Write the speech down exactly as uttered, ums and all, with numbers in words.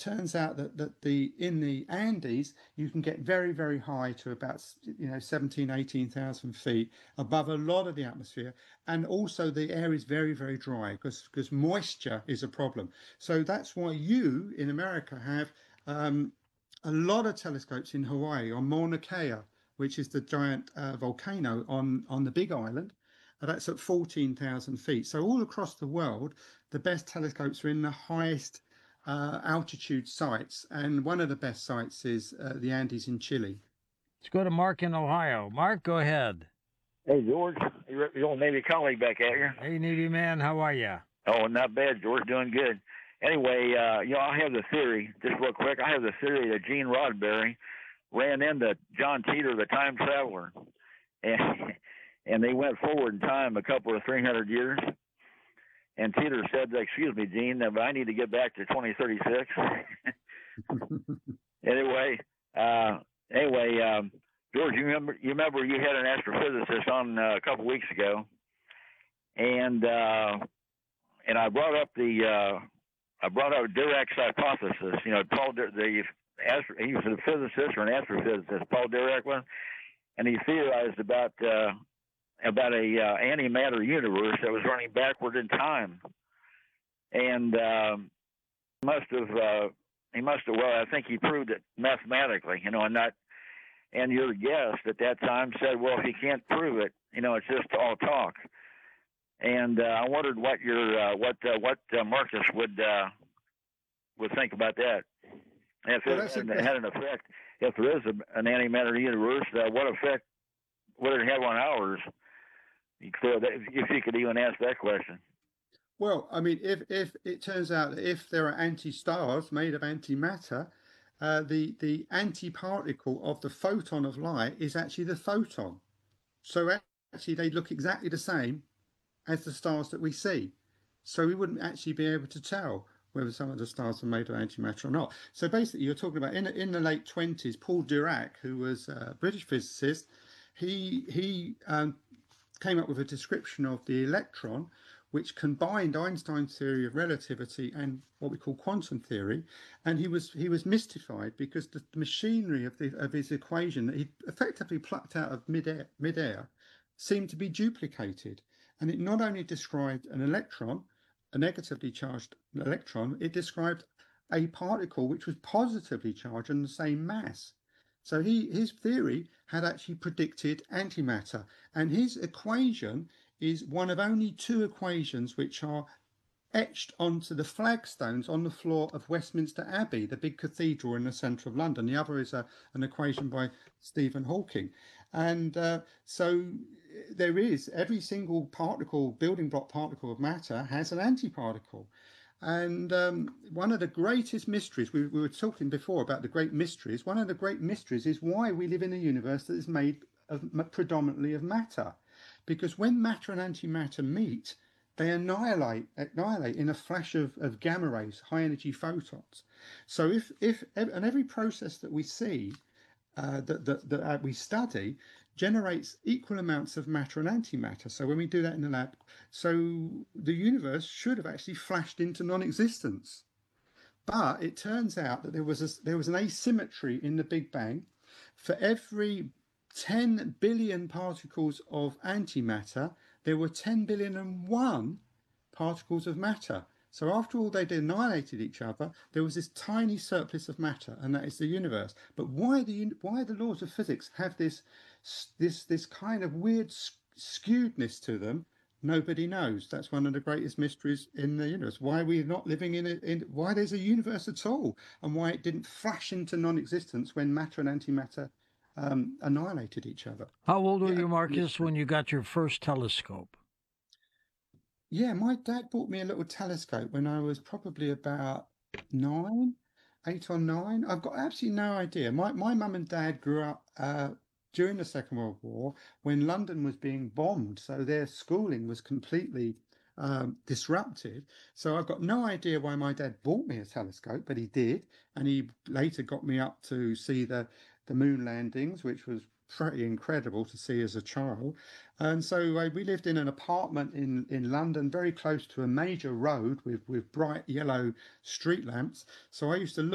turns out that, that the in the Andes, you can get very, very high to about, you know, seventeen, eighteen thousand feet above a lot of the atmosphere. And also the air is very, very dry because because moisture is a problem. So that's why you in America have um, a lot of telescopes in Hawaii on Mauna Kea, which is the giant uh, volcano on, on the Big Island. Uh, that's at fourteen thousand feet. So all across the world, the best telescopes are in the highest uh, altitude sites. And one of the best sites is uh, the Andes in Chile. Let's go to Mark in Ohio. Mark, go ahead. Hey, George, your, your old Navy colleague back at you. Hey, Navy man, how are you? Oh, not bad, George. Doing good. Anyway, uh, you know, I have the theory, just real quick, I have the theory that Gene Roddenberry ran into John Teeter, the time traveler, and and they went forward in time a couple or three hundred years. And Teeter said, "Excuse me, Gene, but I need to get back to twenty thirty-six." anyway, uh, anyway, um, George, you remember you remember you had an astrophysicist on uh, a couple weeks ago, and uh, and I brought up the uh, I brought up Dirac's hypothesis. You know, Paul the astro, he was a physicist or an astrophysicist, Paul Dirac was, and he theorized about uh, about a uh, antimatter universe that was running backward in time, and um, must have uh, he must have well I think he proved it mathematically. You know, and not. And your guest at that time said, "Well, if you can't prove it, you know, it's just all talk." And uh, I wondered what your uh, what uh, what uh, Marcus would uh, would think about that. And if well, it, and it had an effect, if there is a, an antimatter universe, uh, what effect would it have on ours? So that, if you could even ask that question. Well, I mean, if if it turns out that if there are anti-stars made of antimatter, Uh, the the antiparticle of the photon of light is actually the photon. So actually they look exactly the same as the stars that we see. So we wouldn't actually be able to tell whether some of the stars are made of antimatter or not. So basically you're talking about in, in the late twenties, Paul Dirac, who was a British physicist, he, he um, came up with a description of the electron which combined Einstein's theory of relativity and what we call quantum theory, and he was he was mystified because the machinery of the of his equation that he effectively plucked out of midair midair seemed to be duplicated, and it not only described an electron, a negatively charged electron, it described a particle which was positively charged and the same mass. So he his theory had actually predicted antimatter, and his equation is one of only two equations which are etched onto the flagstones on the floor of Westminster Abbey, the big cathedral in the centre of London. The other is a, an equation by Stephen Hawking. And uh, so there is, every single particle, building block particle of matter has an antiparticle. And um, one of the greatest mysteries, we, we were talking before about the great mysteries, one of the great mysteries is why we live in a universe that is made of, predominantly of matter. Because when matter and antimatter meet, they annihilate annihilate in a flash of, of gamma rays, high energy photons. So if if and every process that we see uh, that that, that uh, we study generates equal amounts of matter and antimatter. So when we do that in the lab, so the universe should have actually flashed into non-existence. But it turns out that there was a, there was an asymmetry in the Big Bang. For every ten billion particles of antimatter, there were ten billion and one particles of matter. So after all they'd annihilated each other, there was this tiny surplus of matter, and that is the universe. But why the why the laws of physics have this this this kind of weird skewedness to them, nobody knows. That's one of the greatest mysteries in the universe. Why we're not living in it, in why there's a universe at all, and why it didn't flash into non-existence when matter and antimatter Um, annihilated each other. How old were yeah, you, Marcus, when you got your first telescope? Yeah, my dad bought me a little telescope when I was probably about nine, eight or nine. I've got absolutely no idea. My my mum and dad grew up uh, during the Second World War when London was being bombed, so their schooling was completely um, disrupted. So I've got no idea why my dad bought me a telescope, but he did, and he later got me up to see the the moon landings, which was pretty incredible to see as a child. And so uh, we lived in an apartment in, in London, very close to a major road with, with bright yellow street lamps. So I used to look